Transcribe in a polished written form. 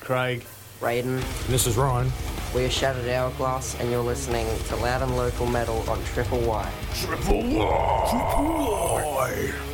Craig. Raiden. This is Ryan. We are Shattered Hourglass, and you're listening to Loud and Local Metal on Triple Y. Triple Y! Triple Y!